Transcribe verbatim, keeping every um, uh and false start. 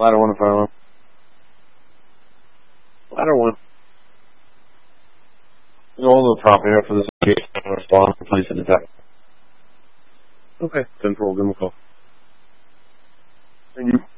Ladder one in front of him. Ladder one. Go on the property here for this case. I'm going to respond and place an attack. Okay. ten four, give him a call. Thank you.